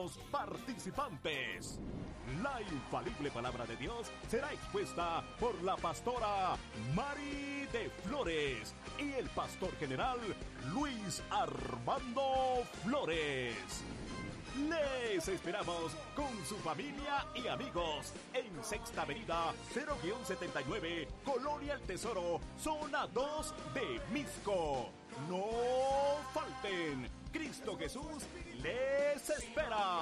los participantes. La infalible palabra de Dios será expuesta por la pastora Mari de Flores y el pastor general Luis Armando Flores. Les esperamos con su familia y amigos en Sexta Avenida 0-79, Colonia El Tesoro, Zona 2 de Misco. No falten, Cristo Jesús les espera.